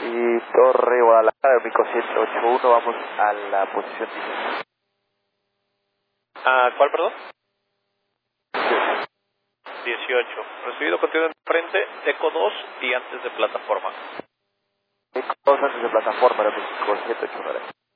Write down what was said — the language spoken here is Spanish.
Y Torre Guadalajara, Mico 781, vamos a la posición 18. ¿Cuál, perdón? 18. Recibido, continúa en frente, Eco 2 y antes de plataforma. Eco 2 antes de plataforma, era Mico 781.